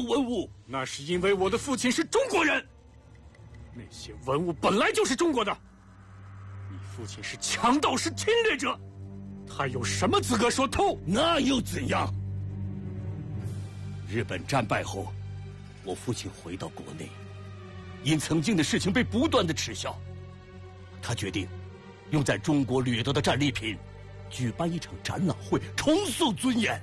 文物。 那是因为我的父亲是中国人，那些文物本来就是中国的。你父亲是强盗，是侵略者，他有什么资格说偷？ 那又怎样？日本战败后，我父亲回到国内，因曾经的事情被不断的耻笑，他决定用在中国掠夺的战利品举办一场展览会，重塑尊严。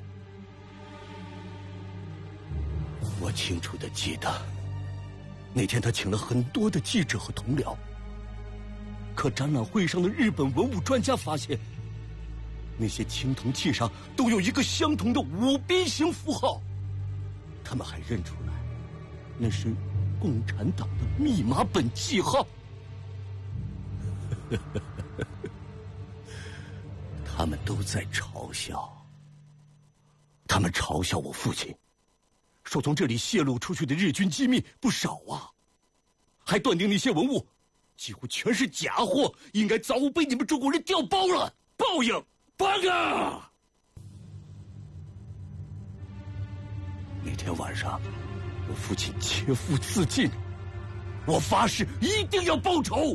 我清楚地记得，那天他请了很多的记者和同僚，可展览会上的日本文物专家发现，那些青铜器上都有一个相同的5边形符号，他们还认出来，那是共产党的密码本记号。他们都在嘲笑，他们嘲笑我父亲，说从这里泄露出去的日军机密不少啊，还断定那些文物几乎全是假货，应该早被你们中国人调包了。报应，报应！那天晚上，我父亲切腹自尽，我发誓一定要报仇。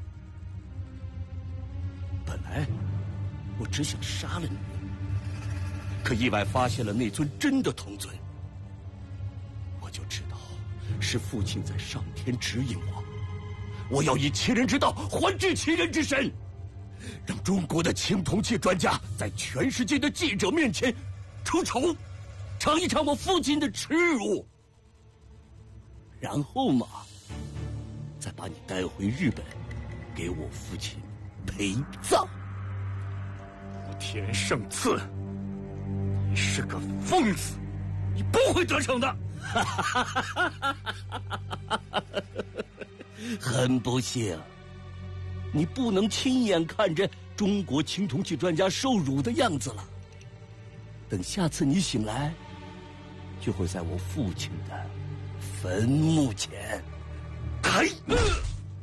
本来我只想杀了你，可意外发现了那尊真的铜尊，我就知道是父亲在上天指引我，我要以其人之道还治其人之身，让中国的青铜器专家在全世界的记者面前出丑，尝一尝我父亲的耻辱，然后嘛，再把你带回日本，给我父亲陪葬。 田胜次，你是个疯子，你不会得逞的。 很不幸，你不能亲眼看着中国青铜器专家受辱的样子了。等下次你醒来，就会在我父亲的坟墓前。开！